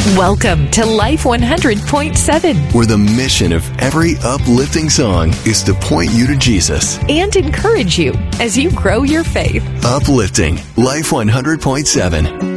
Welcome to Life 100.7, where the mission of every uplifting song is to point you to Jesus and encourage you as you grow your faith. Uplifting Life 100.7.